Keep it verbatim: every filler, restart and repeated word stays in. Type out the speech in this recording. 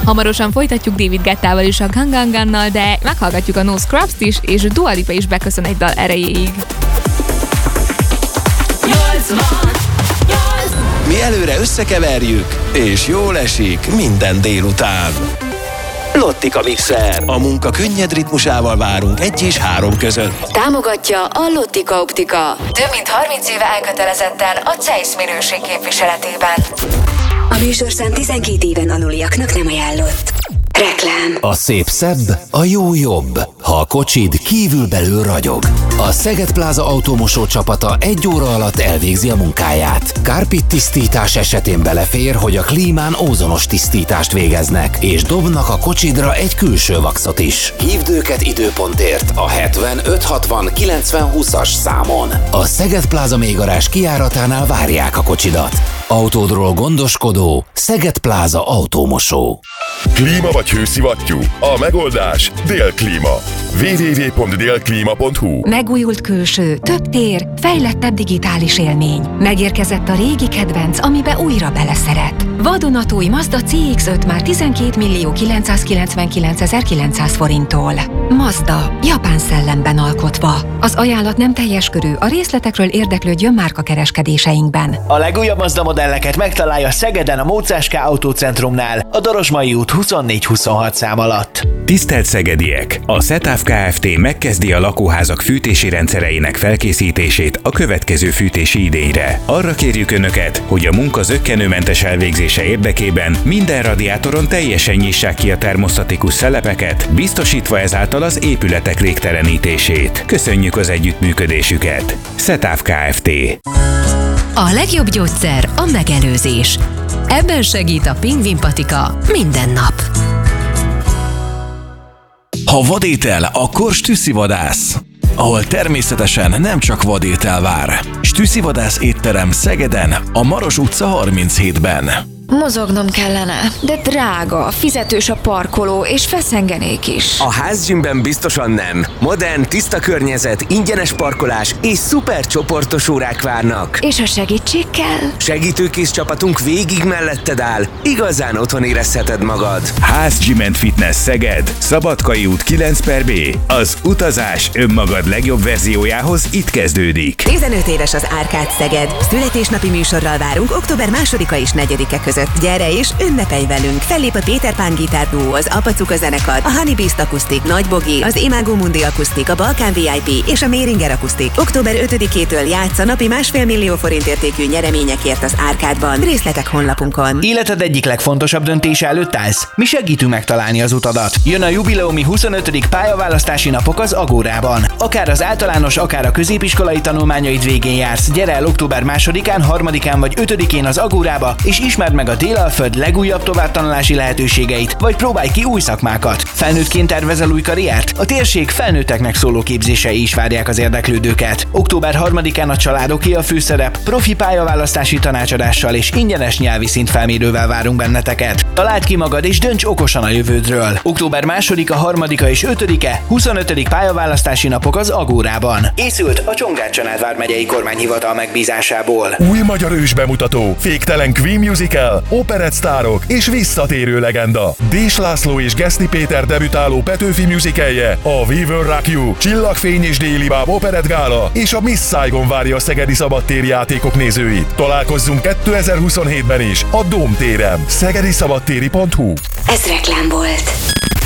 Hamarosan folytatjuk David Guettával és a Gangangannal, de meghallgatjuk a No Scrubs-t is, és Dua Lipa is beköszön egy dal erejéig. Mi előre összekeverjük, és jól esik minden délután. Lottika Mixer. A munka könnyed ritmusával várunk egy és három között. Támogatja a Lottika Optika. Több mint harminc éve elkötelezetten a Zeiss minőség képviseletében. A műsorszám tizenkét éven aluliaknak nem ajánlott. Reklám. A szép szebb, a jó jobb, ha a kocsid kívülbelül ragyog. A Szeged Pláza autómosó csapata egy óra alatt elvégzi a munkáját. Kárpit tisztítás esetén belefér, hogy a klímán ózonos tisztítást végeznek, és dobnak a kocsidra egy külső vaxot is. Hívd őket időpontért a hetven öt hatvan kilencven húszas számon. A Szeged Pláza mélygarázs kijáratánál várják a kocsidat. Autódról gondoskodó Szeged Pláza autómosó. Klíma vagy hőszivattyú? A megoldás Délklíma. double-u double-u double-u pont délklíma pont hu. Megújult külső, több tér, fejlettebb digitális élmény. Megérkezett a régi kedvenc, amibe újra beleszeret. Vadonatúj Mazda cé iksz öt már tizenkét millió kilencszázkilencvenkilencezer-kilencszáz forinttól. Mazda, japán szellemben alkotva. Az ajánlat nem teljes körű, a részletekről érdeklődjön márkakereskedéseinkben. A legújabb Mazda modelleket megtalálja Szegeden a Móczás K Autócentrumnál, a Dorosmai út huszonnégy huszonhat szám alatt. Tisztelt szegediek! A Setáv Kft. Megkezdi a lakóházak fűtési rendszereinek felkészítését a következő fűtési idényre. Arra kérjük Önöket, hogy a munka zökkenőmentes elvégzése érdekében minden radiátoron teljesen nyissák ki a termosztatikus szelepeket, biztosítva ezáltal az épületek légtelenítését. Köszönjük az együttműködésüket! Setáv Kft. A legjobb gyógyszer a megelőzés. Ebben segít a Pingvin Patika minden nap. Ha vadétel, akkor stüsszivadász, ahol természetesen nem csak vadétel vár. Stüsszivadász étterem Szegeden, a Maros utca harminchétben. Mozognom kellene, de drága, fizetős a parkoló, és feszengenék is. A házgymben biztosan nem. Modern, tiszta környezet, ingyenes parkolás és szuper csoportos órák várnak. És ha segítség kell? Segítőkész csapatunk végig melletted áll. Igazán otthon érezheted magad. Házgym and Fitness Szeged, Szabadkai út kilenc per B. Az utazás önmagad legjobb verziójához itt kezdődik. tizenöt éves az Árkád Szeged. Születésnapi műsorral várunk október másodika és negyedike között. Gyere és ünnepelj velünk! Fellép a Péter Pán Gitár Duo, az Apacuka zenekar, a Honey Beast Akusztik, Nagy Bogi, az Imago Mundi Akusztik, a Balkán vé i pé és a Méringer Akusztik. október ötödikétől játsz a napi másfél millió forint értékű nyereményekért az Árkádban. Részletek honlapunkon. Életed egyik legfontosabb döntése előtt állsz? Mi segítünk megtalálni az utadat. Jön a jubileumi huszonötödik pályaválasztási napok az Agórában. Akár az általános, akár a középiskolai tanulmányaid végén jársz. Gyere el október másodikán, harmadikán vagy ötödikén az Agórába, és ismerd meg a Délalföld legújabb továbbtanulási lehetőségeit, vagy próbálj ki új szakmákat. Felnőttként tervezel új karriert? A térség felnőtteknek szóló képzései is várják az érdeklődőket. október harmadikán a Családoké a főszerep, profi pályaválasztási tanácsadással és ingyenes nyelvi szintfelmérővel várunk benneteket. Találd ki magad és dönts okosan a jövődről. október másodika, harmadika és ötödike, huszonötödik pályaválasztási napok az Agórában. Készült a Csongrád-Csanád vármegyei kormányhivatal megbízásából. Új magyar ősbemutató, féktelen Queen Musical, operettsztárok és visszatérő legenda. Dés László és Geszti Péter debütáló Petőfi musicalje, a We Will Rock You, Csillagfény és Déli Báb Operett Gála és a Miss Saigon várja a szegedi szabadtéri játékok nézőit. Találkozzunk kétezer-huszonhétben is a Dóm téren. szegedi szabadtéri pont hu. Ez reklám volt.